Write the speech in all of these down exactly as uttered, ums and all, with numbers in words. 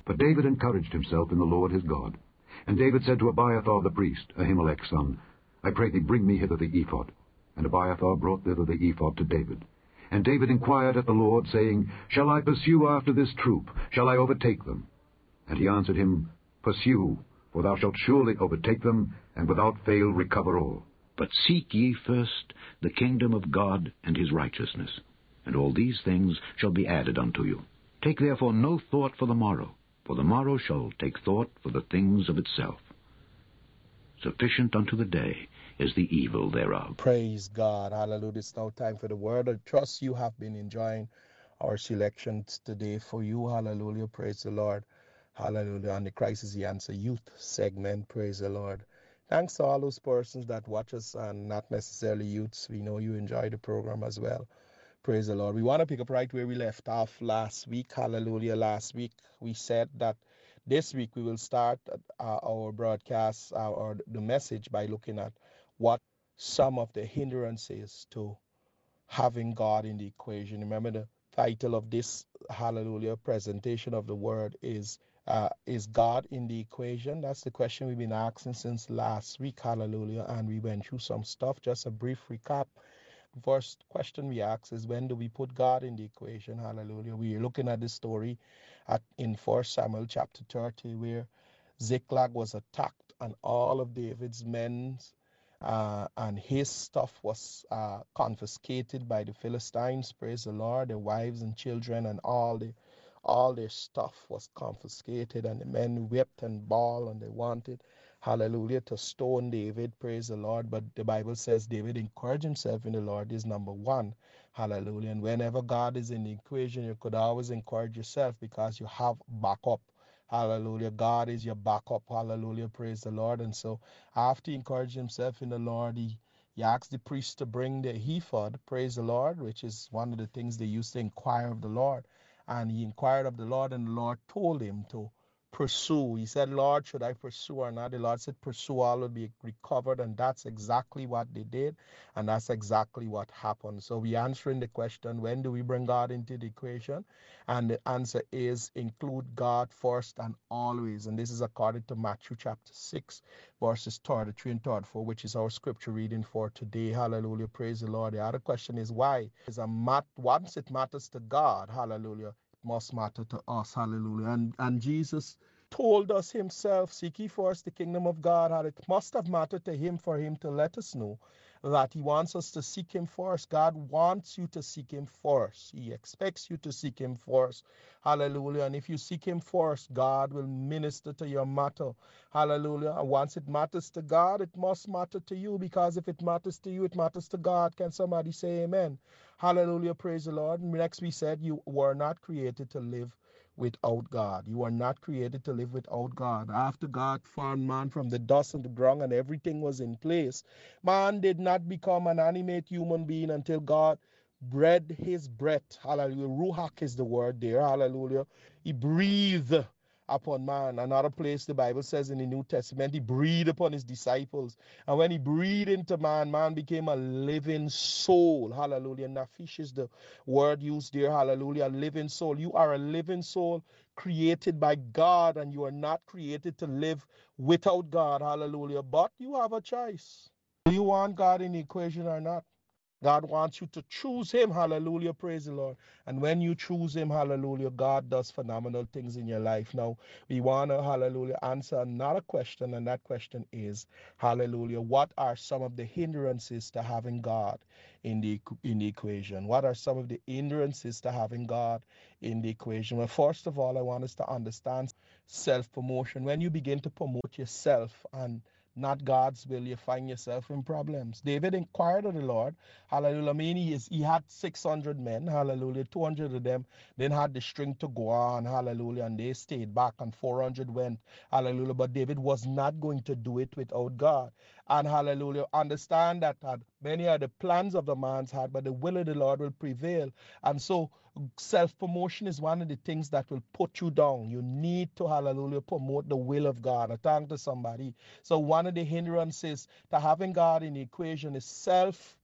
But David encouraged himself in the Lord his God. And David said to Abiathar the priest, Ahimelech's son, I pray thee, bring me hither the ephod. And Abiathar brought thither the ephod to David. And David inquired at the Lord, saying, Shall I pursue after this troop? Shall I overtake them? And he answered him, Pursue, for thou shalt surely overtake them, and without fail recover all. But seek ye first the kingdom of God and his righteousness, and all these things shall be added unto you. Take therefore no thought for the morrow, for the morrow shall take thought for the things of itself. Sufficient unto the day is the evil thereof. Praise God. Hallelujah. It's now time for the word. I trust you have been enjoying our selections today for you. Hallelujah. Praise the Lord. Hallelujah. On the Christ is the Answer Youth segment. Praise the Lord. Thanks to all those persons that watch us and not necessarily youths. We know you enjoy the program as well. Praise the Lord. We want to pick up right where we left off last week. Hallelujah. Last week we said that this week we will start uh, our broadcast uh, or the message by looking at what some of the hindrances to having God in the equation. Remember, the title of this hallelujah presentation of the word is uh, is God in the equation? That's the question we've been asking since last week. Hallelujah. And we went through some stuff. Just a brief recap. First question we ask is, when do we put God in the equation? Hallelujah. We are looking at this story at in First Samuel chapter thirty, where Ziklag was attacked and all of David's men uh, and his stuff was uh, confiscated by the Philistines. Praise the Lord. Their wives and children and all the all their stuff was confiscated, and the men wept and bawled, and they wanted, hallelujah, to stone David. Praise the Lord. But the Bible says David encouraged himself in the Lord is number one. Hallelujah. And whenever God is in the equation, you could always encourage yourself because you have backup. Hallelujah. God is your backup. Hallelujah. Praise the Lord. And so after he encouraged himself in the Lord, he, he asked the priest to bring the ephod, praise the Lord, which is one of the things they used to inquire of the Lord. And he inquired of the Lord, and the Lord told him to pursue. He said, Lord, should I pursue or not? The Lord said, pursue, all will be recovered. And that's exactly what they did. And that's exactly what happened. So we're answering the question, when do we bring God into the equation? And the answer is, include God first and always. And this is according to Matthew chapter six, verses thirty-three and thirty-four, which is our scripture reading for today. Hallelujah. Praise the Lord. The other question is, why? Is a mat once it matters to God, hallelujah, must matter to us. Hallelujah. And and Jesus told us himself, seek ye first the kingdom of God, and it must have mattered to him for him to let us know that he wants us to seek him first. God wants you to seek him first. He expects you to seek him first. Hallelujah. And if you seek him first, God will minister to your matter. Hallelujah. And once it matters to God, it must matter to you, because if it matters to you, it matters to God. Can somebody say amen? Hallelujah. Praise the Lord. Next we said, you were not created to live without God. You are not created to live without God. After God formed man from the dust and the ground and everything was in place, man did not become an animate human being until God breathed his breath. Hallelujah. Ruach is the word there. Hallelujah. He breathed upon man. Another place the Bible says in the New Testament, he breathed upon his disciples. And when he breathed into man, man became a living soul. Hallelujah. Nafish is the word used there. Hallelujah. Living soul. You are a living soul created by God, and you are not created to live without God. Hallelujah. But you have a choice. Do you want God in the equation or not? God wants you to choose him. Hallelujah. Praise the Lord. And when you choose him, hallelujah, God does phenomenal things in your life. Now, we want to, hallelujah, answer another question. And that question is, hallelujah, what are some of the hindrances to having God in the, in the equation? What are some of the hindrances to having God in the equation? Well, first of all, I want us to understand self-promotion. When you begin to promote yourself and not God's will, you find yourself in problems. David inquired of the Lord. Hallelujah. I mean, he, is, he had six hundred men. Hallelujah. two hundred of them then had the string to go on. Hallelujah. And they stayed back, and four hundred went. Hallelujah. But David was not going to do it without God. And hallelujah. Understand that uh, many are the plans of the man's heart, but the will of the Lord will prevail. And so self-promotion is one of the things that will put you down. You need to, hallelujah, promote the will of God. I thank to somebody. So one of the hindrances to having God in the equation is self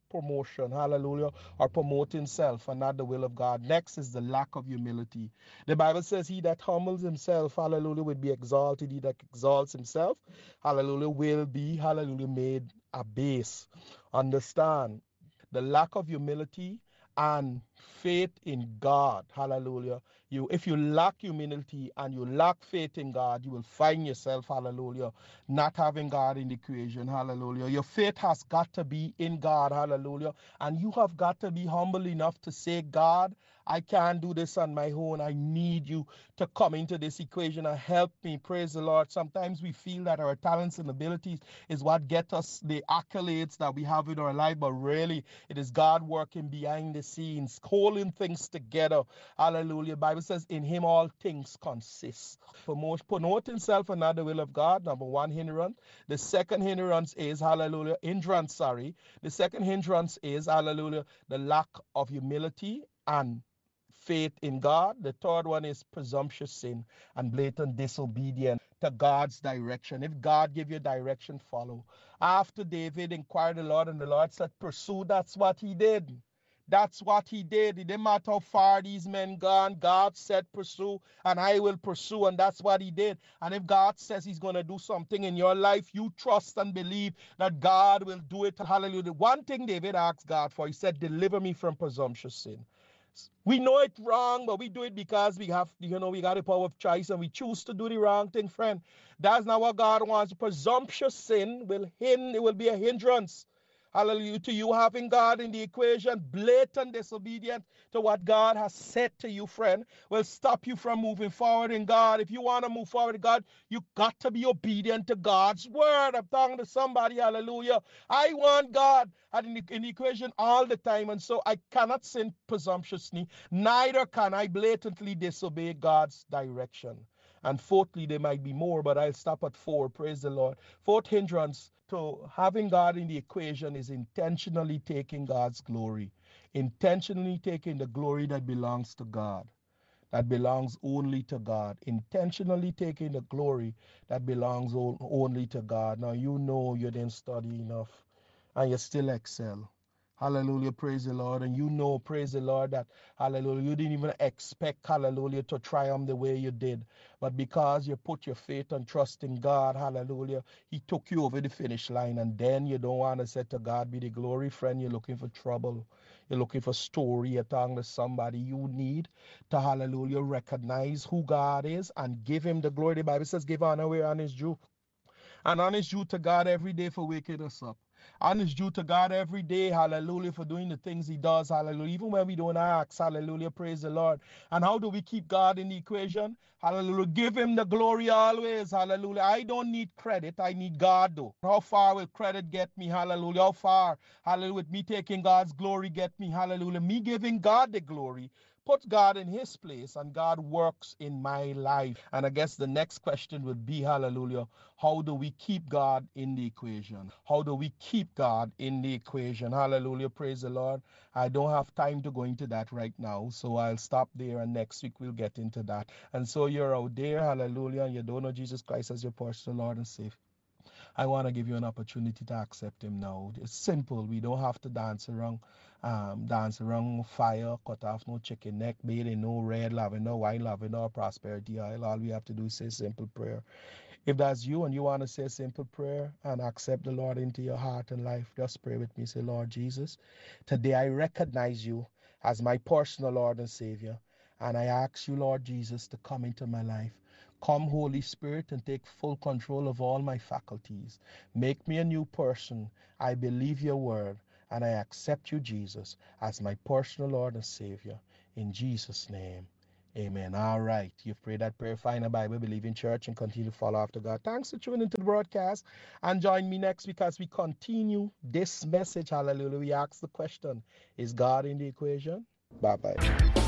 self-promotion, hallelujah, or promoting self and not the will of God. Next is the lack of humility. The Bible says he that humbles himself, hallelujah, will be exalted. He that exalts himself, hallelujah, will be, hallelujah, made a base. Understand, the lack of humility and faith in God, hallelujah. You, if you lack humility and you lack faith in God, you will find yourself, hallelujah, not having God in the equation, hallelujah. Your faith has got to be in God, hallelujah. And you have got to be humble enough to say, God, I can't do this on my own. I need you to come into this equation and help me. Praise the Lord. Sometimes we feel that our talents and abilities is what get us the accolades that we have in our life, but really it is God working behind the scenes, holding things together. Hallelujah. The Bible says in him all things consist. Promoting self and not the will of God, number one hindrance. The second hindrance is, hallelujah, hindrance, sorry. The second hindrance is, hallelujah, the lack of humility and faith in God. The third one is presumptuous sin and blatant disobedience to God's direction. If God give you direction, follow. After David inquired the Lord, and the Lord said, pursue. That's what he did. That's what he did. It didn't matter how far these men gone. God said pursue, and I will pursue, and that's what he did. And if God says he's going to do something in your life, you trust and believe that God will do it. Hallelujah. One thing David asked God for, he said, deliver me from presumptuous sin. We know it wrong, but we do it because we have, you know, we got the power of choice and we choose to do the wrong thing, friend. That's not what God wants. Presumptuous sin will hin it will be a hindrance. Hallelujah, to you having God in the equation. Blatant disobedience to what God has said to you, friend, will stop you from moving forward in God. If you want to move forward in God, you got to be obedient to God's word. I'm talking to somebody, hallelujah. I want God in the, in the equation all the time, and so I cannot sin presumptuously, neither can I blatantly disobey God's direction. And fourthly, there might be more, but I'll stop at four. Praise the Lord. Fourth hindrance to having God in the equation is intentionally taking God's glory. Intentionally taking the glory that belongs to God, that belongs only to God. Intentionally taking the glory that belongs only to God. Now, you know you didn't study enough and you still excel. Hallelujah, praise the Lord. And you know, praise the Lord, that, hallelujah, you didn't even expect, hallelujah, to triumph the way you did. But because you put your faith and trust in God, hallelujah, he took you over the finish line. And then you don't want to say to God be the glory, friend. You're looking for trouble. You're looking for story. You're talking to somebody. You need to, hallelujah, recognize who God is and give him the glory. The Bible says give honor where honor is due. And honor is due to God every day for waking us up. Honor is due to God every day, hallelujah, for doing the things he does, hallelujah, even when we don't ask, hallelujah, praise the Lord. And how do we keep God in the equation? Hallelujah, give him the glory always, hallelujah. I don't need credit, I need God though. How far will credit get me, hallelujah? How far, hallelujah, with me taking God's glory get me, hallelujah, me giving God the glory. Put God in his place and God works in my life. And I guess the next question would be, hallelujah, how do we keep God in the equation? How do we keep God in the equation? Hallelujah, praise the Lord. I don't have time to go into that right now, so I'll stop there and next week we'll get into that. And so you're out there, hallelujah, and you don't know Jesus Christ as your personal Lord and Savior. I want to give you an opportunity to accept him now. It's simple. We don't have to dance around, um, dance around fire, cut off no chicken neck, bathing no red, loving no wine, loving no prosperity oil. All we have to do is say a simple prayer. If that's you and you want to say a simple prayer and accept the Lord into your heart and life, just pray with me. Say, Lord Jesus, today I recognize you as my personal Lord and Savior. And I ask you, Lord Jesus, to come into my life. Come, Holy Spirit, and take full control of all my faculties. Make me a new person. I believe your word, and I accept you, Jesus, as my personal Lord and Savior. In Jesus' name, amen. All right. You've prayed that prayer, find a Bible, believe in church, and continue to follow after God. Thanks for tuning into the broadcast. And join me next week as we continue this message. Hallelujah. We ask the question, is God in the equation? Bye-bye.